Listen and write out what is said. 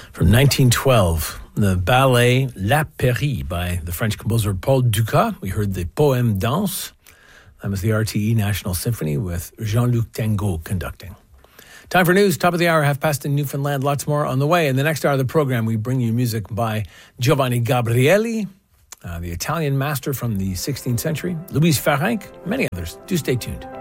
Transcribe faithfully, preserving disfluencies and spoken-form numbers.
From nineteen twelve, the ballet La Pairie by the French composer Paul Dukas. We heard the Poème Danse. That was the R T E National Symphony with Jean-Luc Tango conducting. Time for news, top of the hour, half past in Newfoundland. Lots more on the way. In the next hour of the program, we bring you music by Giovanni Gabrieli, uh, the Italian master from the sixteenth century, Louise Farenc, many others. Do stay tuned.